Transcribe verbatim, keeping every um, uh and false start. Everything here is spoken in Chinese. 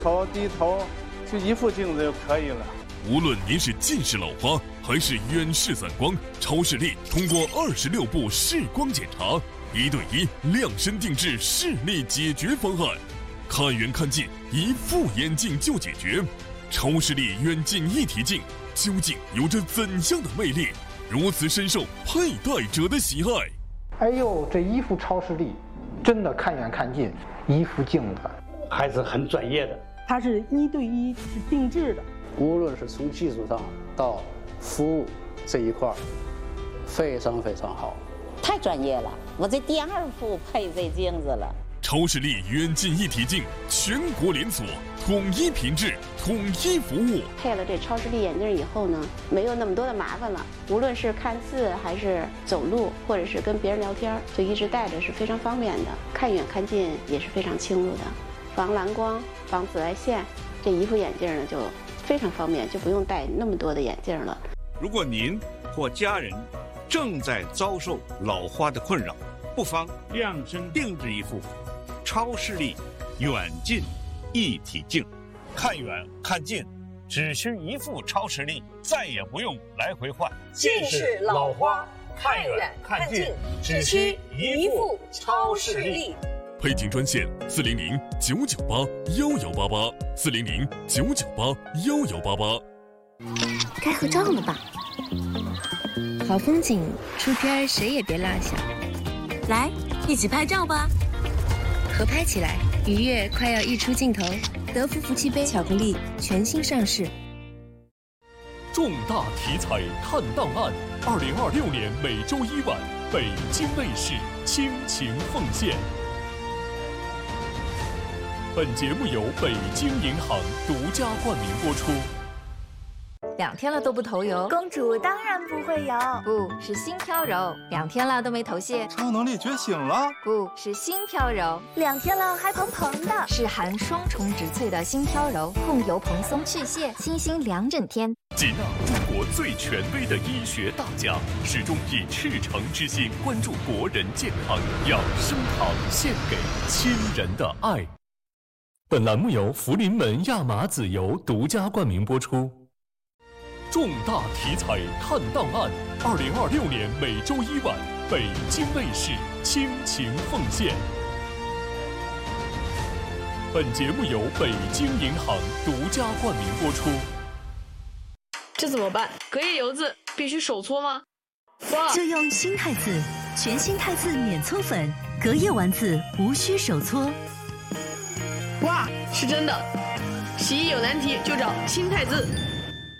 头低头，就一副镜子就可以了。 无论您是近视老花还是远视散光，超视力通过二十六步视光检查，一对一量身定制视力解决方案，看远看近，一副眼镜就解决。超视力远近一体镜究竟有着怎样的魅力，如此深受佩戴者的喜爱？ 哎呦，这一副超视力，真的看远看近，一副镜子， 还是很专业的。 它是一对一是定制的， 无论是从技术上到服务这一块，非常非常好， 太专业了。我这第二副配这镜子了。 超视力远近一体镜，全国连锁，统一品质，统一服务。 配了这超视力眼镜以后呢，没有那么多的麻烦了。无论是看字，还是走路，或者是跟别人聊天，就一直戴着是非常方便的。看远看近也是非常清楚的，防蓝光、防紫外线。这一副眼镜呢就非常方便，就不用戴那么多的眼镜了。 如果您或家人正在遭受老花的困扰，不妨量身定制一副超视力远近一体镜，看远看近只需一副超视力，再也不用来回换。 近视老花看远看近只需一副超视力。 配镜专线四零零九九八幺幺八八四零零九九八幺幺八八。 该合照了吧？好风景，出片谁也别落下。 来，一起拍照吧！ 合拍起来，愉悦快要溢出镜头。德芙福气杯巧克力全新上市。 重大题材看档案，二零二六年每周一晚，北京卫视倾情奉献。本节目由北京银行独家冠名播出。 两天了都不头油， 公主当然不会油， 不是心飘柔。两天了都没头屑， 超能力觉醒了， 不是心飘柔。 两天了还蓬蓬的， 是含双重植萃的心飘柔，控油蓬松去屑，清新两整天。 吉娜，中国最权威的医学大家，始终以赤诚之心关注国人健康，养生堂献给亲人的爱。本栏目由福临门亚麻籽油独家冠名播出。重大题材看档案，二零二六年每周一晚，北京卫视倾情奉献。本节目由北京银行独家冠名播出。 这怎么办？隔夜油渍必须手搓吗？哇！ 就用新汰渍，全新汰渍免搓粉，隔夜完渍无需手搓。 哇，是真的！洗衣有难题就找新汰渍。